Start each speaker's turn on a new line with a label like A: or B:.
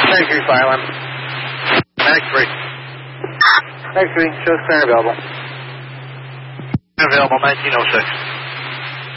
A: X3 silent. X3. X3, shows clear available.
B: Available, 1906.